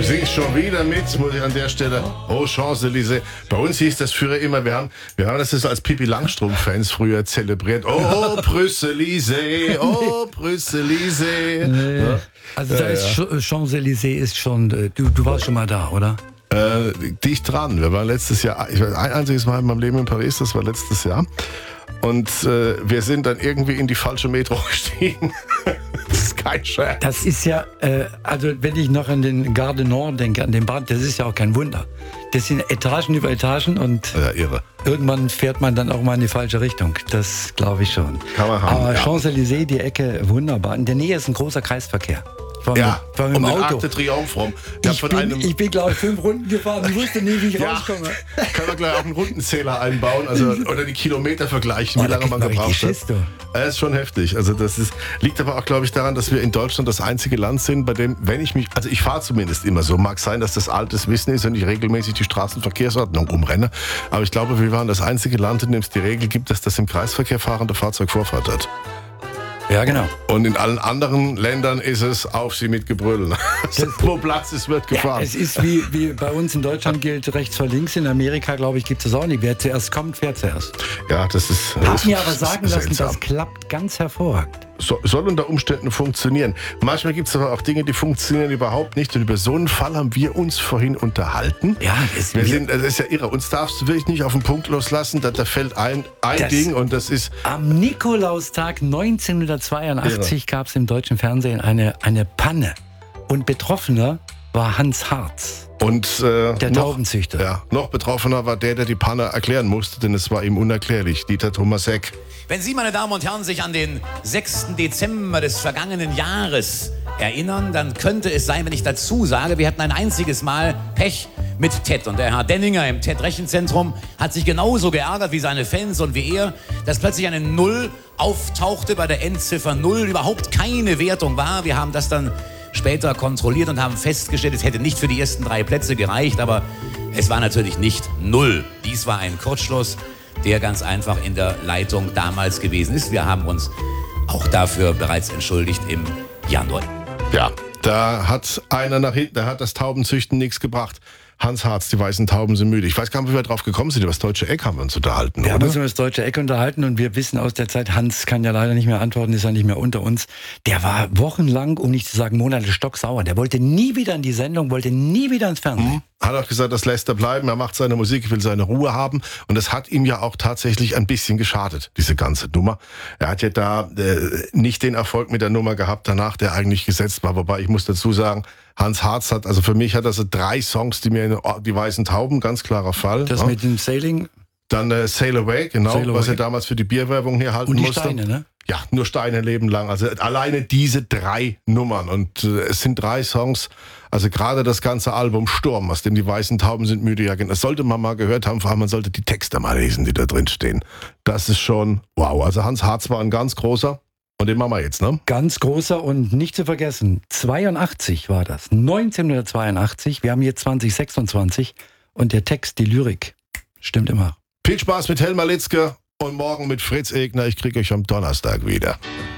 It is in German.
singst schon wieder mit, muss ich an der Stelle. Oh, Champs-Élysées. Bei uns hieß das früher immer, wir haben das jetzt als Pippi Langstrumpf-Fans früher zelebriert. Oh, Brüssel-Élysées, oh, Brüssel-Élysées. Nee. Ja. Also da ist Champs-Élysées ist schon, du warst schon mal da, oder? Dicht dran. Wir waren letztes Jahr, ein einziges Mal in meinem Leben in Paris, das war letztes Jahr. Und wir sind dann irgendwie in die falsche Metro gestiegen. Das ist kein Scherz. Das ist ja, also wenn ich noch an den Gare du Nord denke, an den Bahn, das ist ja auch kein Wunder. Das sind Etagen über Etagen und Ja, irre. irgendwann fährt man dann auch mal in die falsche Richtung. Das glaube ich schon. Kann man haben, Aber ja. Champs-Élysées, die Ecke, wunderbar. In der Nähe ist ein großer Kreisverkehr. Ich war mit dem den Auto. Arc de Triomphe rum. Ich bin, glaube ich, 5 Runden gefahren und wusste nie, wie ich rauskomme. Kann man gleich auch einen Rundenzähler einbauen, also, oder die Kilometer vergleichen, wie lange man gebraucht hat. Das ist schon heftig. Also liegt aber auch, glaube ich, daran, dass wir in Deutschland das einzige Land sind, bei dem, ich fahre zumindest immer so, mag sein, dass das altes Wissen ist und ich regelmäßig die Straßenverkehrsordnung umrenne, aber ich glaube, wir waren das einzige Land, in dem es die Regel gibt, dass das im Kreisverkehr fahrende Fahrzeug Vorfahrt hat. Ja, genau. Und in allen anderen Ländern ist es auf sie mit Gebrüllen. Wo Platz ist, wird gefahren. Ja, es ist wie bei uns in Deutschland gilt rechts vor links. In Amerika, glaube ich, gibt es auch nicht. Wer zuerst kommt, fährt zuerst. Ja, das ist. Hab mir aber sagen lassen, seltsam. das klappt ganz hervorragend. Soll unter Umständen funktionieren. Manchmal gibt es aber auch Dinge, die funktionieren überhaupt nicht. Und über so einen Fall haben wir uns vorhin unterhalten. Ja, das ist ja irre. Uns darfst du wirklich nicht auf den Punkt loslassen. Da fällt ein Ding und das ist... Am Nikolaustag 1982 gab es im deutschen Fernsehen eine Panne. Und Betroffener war Hans Harz. Und der Taubenzüchter. Ja, noch betroffener war der die Panne erklären musste, denn es war ihm unerklärlich. Dieter Thomas Heck. Wenn Sie, meine Damen und Herren, sich an den 6. Dezember des vergangenen Jahres erinnern, dann könnte es sein, wenn ich dazu sage, wir hatten ein einziges Mal Pech mit Ted. Und der Herr Denninger im Ted-Rechenzentrum hat sich genauso geärgert wie seine Fans und wie er, dass plötzlich eine 0 auftauchte bei der Endziffer 0, überhaupt keine Wertung war. Wir haben das dann später kontrolliert und haben festgestellt, es hätte nicht für die ersten 3 Plätze gereicht, aber es war natürlich nicht 0. Dies war ein Kurzschluss, der ganz einfach in der Leitung damals gewesen ist. Wir haben uns auch dafür bereits entschuldigt im Januar. Ja, da hat einer nach hinten, da hat das Taubenzüchten nichts gebracht. Hans Harz, die weißen Tauben sind müde. Ich weiß gar nicht, wie wir drauf gekommen sind. Über das deutsche Eck haben wir uns unterhalten, Wir oder? haben uns über das deutsche Eck unterhalten und wir wissen aus der Zeit, Hans kann ja leider nicht mehr antworten, ist ja nicht mehr unter uns. Der war wochenlang, um nicht zu sagen Monate, stocksauer. Der wollte nie wieder in die Sendung, wollte nie wieder ins Fernsehen. Hat auch gesagt, das lässt er bleiben, er macht seine Musik, will seine Ruhe haben. Und das hat ihm ja auch tatsächlich ein bisschen geschadet, diese ganze Nummer. Er hat ja da nicht den Erfolg mit der Nummer gehabt danach, der eigentlich gesetzt war. Wobei ich muss dazu sagen, Hans Harz hat, also für mich hat er so 3 Songs, die weißen Tauben, ganz klarer Fall. Das mit dem Sailing. Dann Sail Away, genau, Sail was Away. er damals für die Bierwerbung hier halten Und die musste. Steine, ne? Ja, nur Steine leben lang. Also alleine diese 3 Nummern. Und es sind 3 Songs. Also gerade das ganze Album Sturm, aus dem die weißen Tauben sind müde jagen. Das sollte man mal gehört haben. Vor allem man sollte die Texte mal lesen, die da drin stehen. Das ist schon wow. Also Hans Harz war ein ganz großer. Und den machen wir jetzt, ne? Ganz großer und nicht zu vergessen, 82 war das. 1982. Wir haben jetzt 2026. Und der Text, die Lyrik, stimmt immer. Viel Spaß mit Helma Litzke und morgen mit Fritz Egner. Ich kriege euch am Donnerstag wieder.